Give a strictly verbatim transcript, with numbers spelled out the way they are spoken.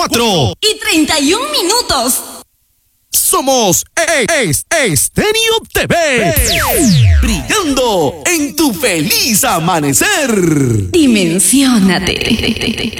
cuatro y treinta y un minutos. Somos es, Estéreo T V, brillando en tu feliz amanecer. Dimensiónate.